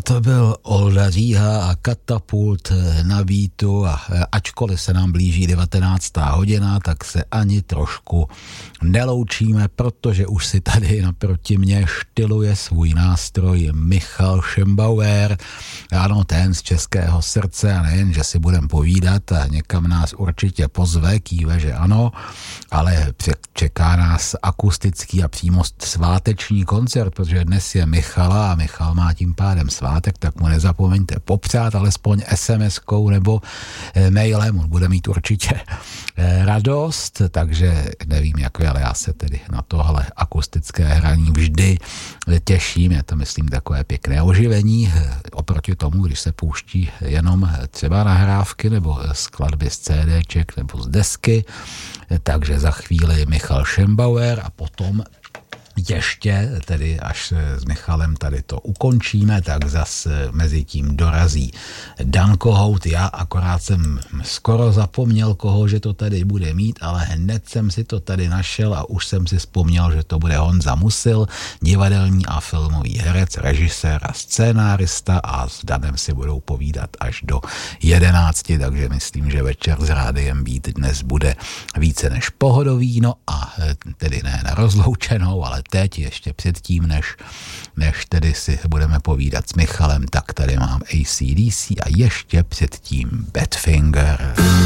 to byl Olda Říha a Katapult na beatu a ačkoliv se nám blíží 19. hodina, tak se ani trošku neloučíme, protože už si tady naproti mě štyluje svůj nástroj Michal Šembauer. Ano, ten z českého srdce a nejen, že si budeme povídat a někam nás určitě pozve, kýve, že ano, ale čeká nás akustický a přímo sváteční koncert, protože dnes je Michala a Michal má tím pádem svátek, tak mu nezapomeňte popřát alespoň SMS-kou nebo mailem, on bude mít určitě radost, takže nevím jak vy, ale já se tedy na tohle akustické hraní vždy těším, je to myslím takové pěkné oživení oproti tomu, když se pouští jenom třeba nahrávky nebo skladby z CDček nebo z desky, takže za chvíli Michal Šembauer a potom ještě, tedy až s Michalem tady to ukončíme, tak zas mezi tím dorazí Dan Kohout. Já akorát jsem skoro zapomněl, koho, že to tady bude mít, ale hned jsem si to tady našel a už jsem si vzpomněl, že to bude Honza Musil, divadelní a filmový herec, režisér a scénárista a s Danem si budou povídat až do 11, takže myslím, že večer s Rádiem Beat dnes bude více než pohodový, no a tedy ne na rozloučenou, ale teď ještě předtím, než tedy si budeme povídat s Michalem, tak tady mám AC/DC a ještě předtím Badfinger.